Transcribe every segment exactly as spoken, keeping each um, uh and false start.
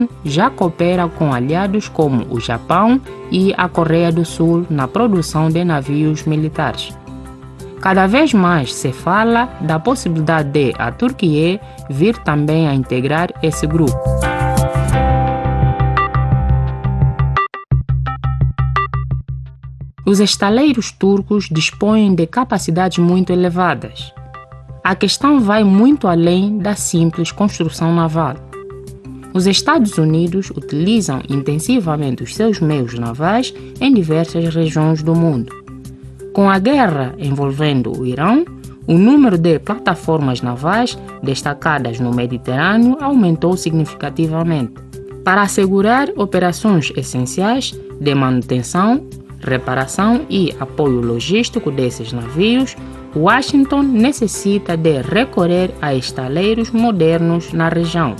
já coopera com aliados como o Japão e a Coreia do Sul na produção de navios militares. Cada vez mais se fala da possibilidade de a Turquia vir também a integrar esse grupo. Os estaleiros turcos dispõem de capacidades muito elevadas. A questão vai muito além da simples construção naval. Os Estados Unidos utilizam intensivamente os seus meios navais em diversas regiões do mundo. Com a guerra envolvendo o Irão, o número de plataformas navais destacadas no Mediterrâneo aumentou significativamente. Para assegurar operações essenciais de manutenção, reparação e apoio logístico desses navios, Washington necessita de recorrer a estaleiros modernos na região.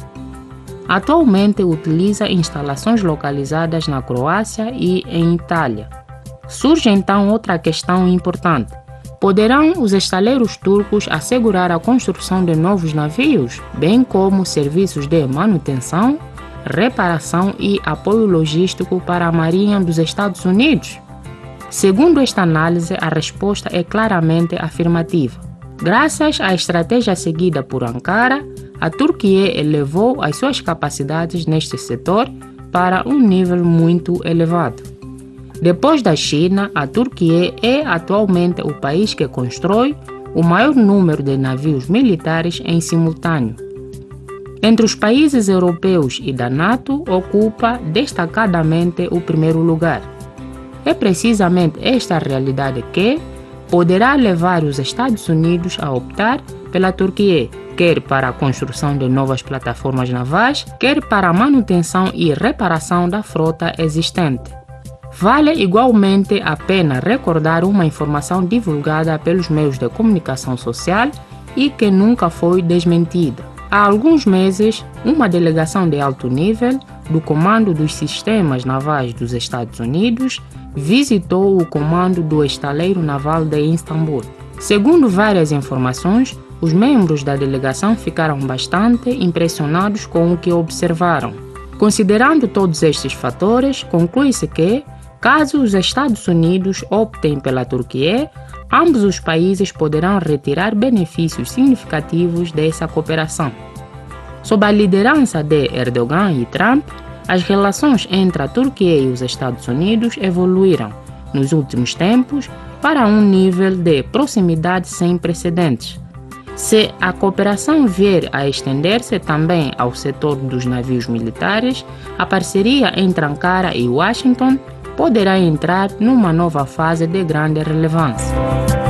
Atualmente utiliza instalações localizadas na Croácia e em Itália. Surge então outra questão importante. Poderão os estaleiros turcos assegurar a construção de novos navios, bem como serviços de manutenção, reparação e apoio logístico para a Marinha dos Estados Unidos? Segundo esta análise, a resposta é claramente afirmativa. Graças à estratégia seguida por Ankara, a Turquia elevou as suas capacidades neste setor para um nível muito elevado. Depois da China, a Turquia é atualmente o país que constrói o maior número de navios militares em simultâneo. Entre os países europeus e da NATO, ocupa destacadamente o primeiro lugar. É precisamente esta realidade que poderá levar os Estados Unidos a optar pela Turquia, quer para a construção de novas plataformas navais, quer para a manutenção e reparação da frota existente. Vale igualmente a pena recordar uma informação divulgada pelos meios de comunicação social e que nunca foi desmentida. Há alguns meses, uma delegação de alto nível do Comando dos Sistemas Navais dos Estados Unidos visitou o comando do estaleiro naval de Istambul. Segundo várias informações, os membros da delegação ficaram bastante impressionados com o que observaram. Considerando todos estes fatores, conclui-se que, caso os Estados Unidos optem pela Turquia, ambos os países poderão retirar benefícios significativos dessa cooperação. Sob a liderança de Erdogan e Trump, as relações entre a Turquia e os Estados Unidos evoluíram, nos últimos tempos, para um nível de proximidade sem precedentes. Se a cooperação vier a estender-se também ao setor dos navios militares, a parceria entre Ankara e Washington poderá entrar numa nova fase de grande relevância.